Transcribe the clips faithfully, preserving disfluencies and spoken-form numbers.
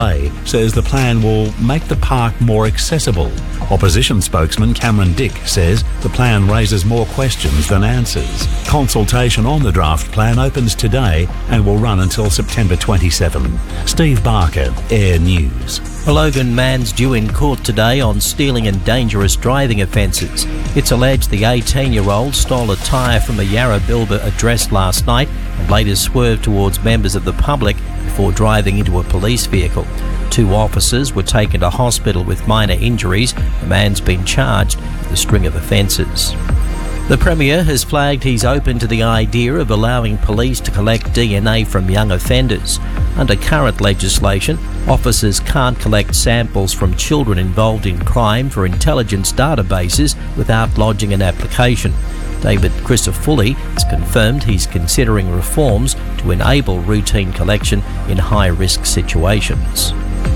says the plan will make the park more accessible. Opposition spokesman Cameron Dick says the plan raises more questions than answers. Consultation on the draft plan opens today and will run until September twenty-seventh. Steve Barker, Air News. A Logan man's due in court today on stealing and dangerous driving offences. It's alleged the eighteen-year-old stole a tyre from a Yarra Bilba address last night and later swerved towards members of the public before driving into a police vehicle. Two officers were taken to hospital with minor injuries. The man's been charged with a string of offences. The Premier has flagged he's open to the idea of allowing police to collect D N A from young offenders. Under current legislation, officers can't collect samples from children involved in crime for intelligence databases without lodging an application. David Crisafulli has confirmed he's considering reforms to enable routine collection in high-risk situations.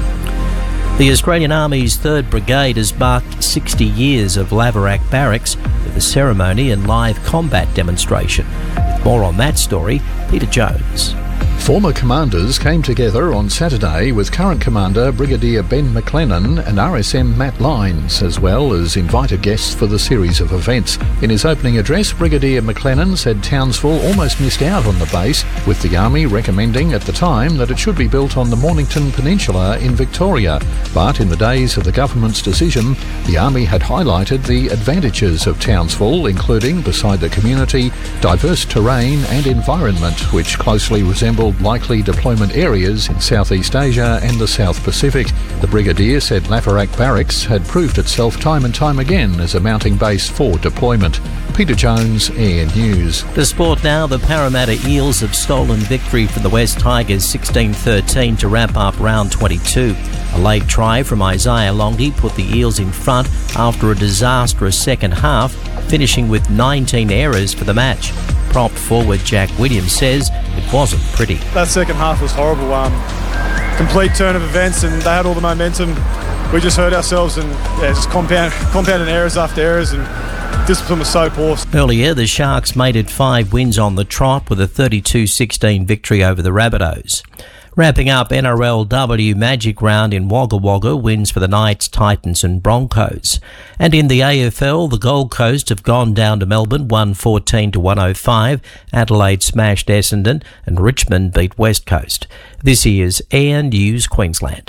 The Australian Army's third Brigade has marked sixty years of Laverack Barracks with a ceremony and live combat demonstration. With more on that story, Peter Jones. Former commanders came together on Saturday with current commander Brigadier Ben McLennan and R S M Matt Lyons, as well as invited guests for the series of events. In his opening address, Brigadier McLennan said Townsville almost missed out on the base, with the Army recommending at the time that it should be built on the Mornington Peninsula in Victoria. But in the days of the government's decision, the Army had highlighted the advantages of Townsville, including, beside the community, diverse terrain and environment, which closely resembled likely deployment areas in Southeast Asia and the South Pacific. The Brigadier said Laverack Barracks had proved itself time and time again as a mounting base for deployment. Peter Jones, Air News. The sport now, the Parramatta Eels have stolen victory from the West Tigers sixteen thirteen to wrap up round twenty-two. A late try from Isaiah Longi put the Eels in front after a disastrous second half, finishing with nineteen errors for the match. Prop forward Jack Williams says it wasn't pretty. That second half was horrible. Um, complete turn of events, and they had all the momentum. We just hurt ourselves, and yeah, just compound, compounding errors after errors, and discipline was so poor. Earlier, the Sharks made it five wins on the trot with a thirty-two sixteen victory over the Rabbitohs. Wrapping up N R L W Magic Round in Wagga Wagga, wins for the Knights, Titans and Broncos. And in the A F L, the Gold Coast have gone down to Melbourne, one fourteen to one oh five. Adelaide smashed Essendon and Richmond beat West Coast. This is Air News Queensland.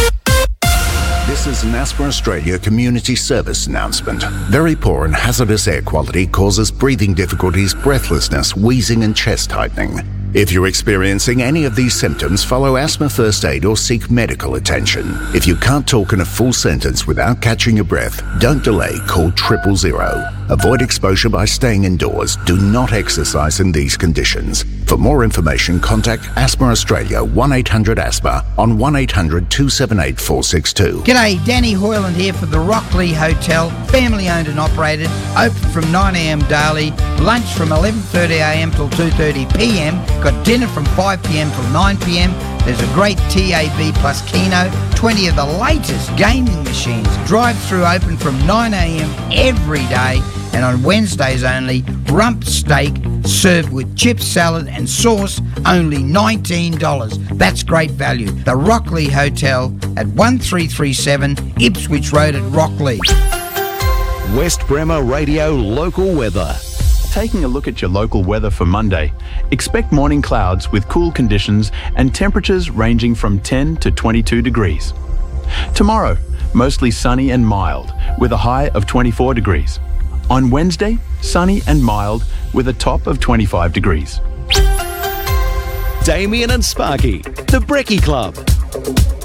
This is an Asthma Australia community service announcement. Very poor and hazardous air quality causes breathing difficulties, breathlessness, wheezing and chest tightening. If you're experiencing any of these symptoms, follow asthma first aid or seek medical attention. If you can't talk in a full sentence without catching your breath, don't delay, call triple zero. Avoid exposure by staying indoors. Do not exercise in these conditions. For more information, contact Asthma Australia one eight hundred asthma on one eight hundred two seven eight four six two. G'day, Danny Hoyland here for the Rockley Hotel, family owned and operated, open from nine a m daily, lunch from eleven thirty a m till two thirty p m, got dinner from five p m till nine p m. There's a great T A B plus Keno, twenty of the latest gaming machines, drive-through open from nine a m every day, and on Wednesdays only, rump steak served with chips, salad and sauce, only nineteen dollars. That's great value. The Rockley Hotel at one three three seven Ipswich Road at Rockley. West Bremer Radio Local Weather. Taking a look at your local weather for Monday, expect morning clouds with cool conditions and temperatures ranging from ten to twenty-two degrees. Tomorrow, mostly sunny and mild with a high of twenty-four degrees. On Wednesday, sunny and mild with a top of twenty-five degrees. Damien and Sparky, the Brekkie Club.